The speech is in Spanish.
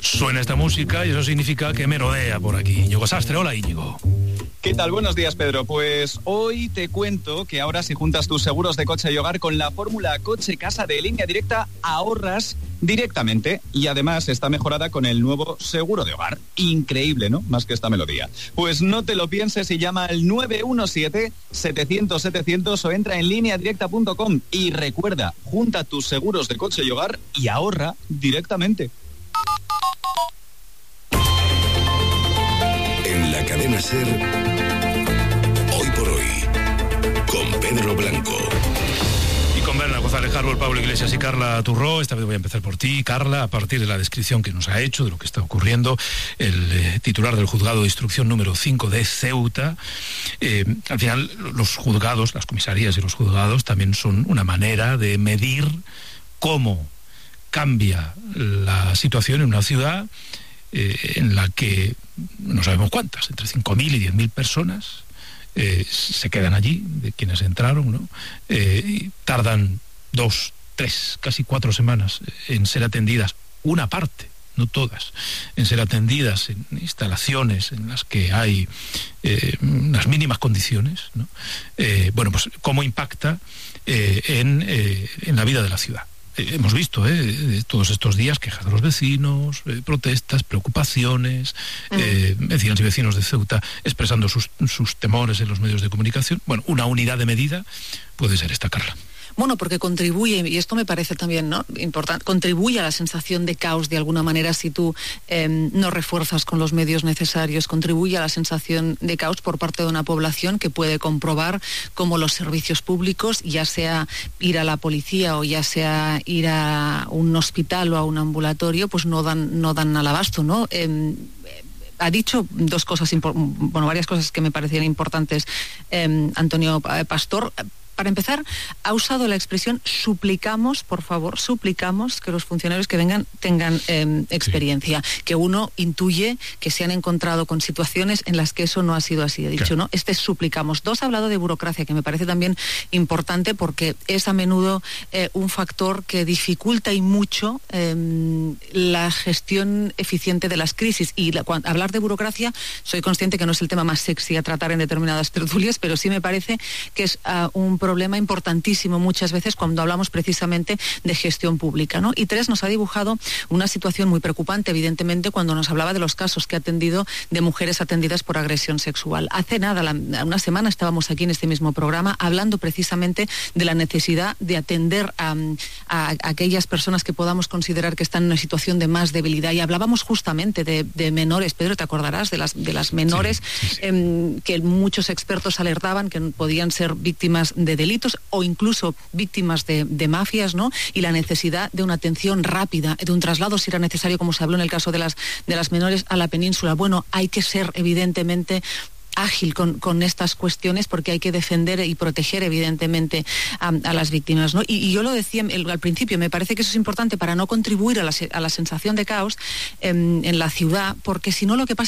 Suena esta música y eso significa que merodea por aquí Íñigo Sastre. Hola, Íñigo. ¿Qué tal? Buenos días, Pedro. Pues hoy te cuento que ahora, si juntas tus seguros de coche y hogar con la fórmula coche-casa de Línea Directa, ahorras directamente, y además está mejorada con el nuevo seguro de hogar. Increíble, ¿no? Más que esta melodía. Pues no te lo pienses y llama al 917-700-700 o entra en lineadirecta.com y recuerda, junta tus seguros de coche y hogar y ahorra directamente. En la cadena SER, Hoy por Hoy, con Pedro Blanco. Y con Berna González Harbour, Pablo Iglesias y Carla Turró. Esta vez voy a empezar por ti, Carla, a partir de la descripción que nos ha hecho de lo que está ocurriendo. El titular del juzgado de instrucción número 5 de Ceuta. Al final, los juzgados, las comisarías y los juzgados también son una manera de medir cómo cambia la situación en una ciudad en la que no sabemos cuántas, entre 5.000 y 10.000 personas se quedan allí, de quienes entraron, ¿no? Y tardan 2, 3, casi 4 semanas en ser atendidas, una parte, no todas, en ser atendidas en instalaciones en las que hay unas mínimas condiciones, ¿no? Bueno, pues cómo impacta en la vida de la ciudad. Hemos visto todos estos días quejas de los vecinos, protestas, preocupaciones, vecinas y vecinos de Ceuta expresando sus temores en los medios de comunicación. Bueno, una unidad de medida puede ser esta, Carla. Bueno, porque contribuye, y esto me parece también, ¿no?, importante, contribuye a la sensación de caos de alguna manera si tú no refuerzas con los medios necesarios, contribuye a la sensación de caos por parte de una población que puede comprobar cómo los servicios públicos, ya sea ir a la policía o ya sea ir a un hospital o a un ambulatorio, pues no dan al abasto, ¿no? Ha dicho varias cosas que me parecían importantes Antonio Pastor. Para empezar, ha usado la expresión suplicamos, por favor, suplicamos que los funcionarios que vengan tengan experiencia, que uno intuye que se han encontrado con situaciones en las que eso no ha sido así. Ha dicho, ¿no? Este es suplicamos. 2, ha hablado de burocracia, que me parece también importante porque es a menudo un factor que dificulta y mucho la gestión eficiente de las crisis. Y hablar de burocracia, soy consciente que no es el tema más sexy a tratar en determinadas tertulias, pero sí me parece que es un problema importantísimo muchas veces cuando hablamos precisamente de gestión pública, ¿no? Y 3, nos ha dibujado una situación muy preocupante, evidentemente, cuando nos hablaba de los casos que ha atendido de mujeres atendidas por agresión sexual. Hace nada, una semana, estábamos aquí en este mismo programa hablando precisamente de la necesidad de atender a aquellas personas que podamos considerar que están en una situación de más debilidad, y hablábamos justamente de menores. Pedro, te acordarás de las menores, sí. Que muchos expertos alertaban que podían ser víctimas de delitos o incluso víctimas de mafias, ¿no? Y la necesidad de una atención rápida, de un traslado si era necesario, como se habló en el caso de las menores, a la península. Bueno, hay que ser evidentemente ágil con estas cuestiones porque hay que defender y proteger evidentemente a las víctimas, ¿no? Y yo lo decía al principio, me parece que eso es importante para no contribuir a la sensación de caos en la ciudad, porque si no lo que pasa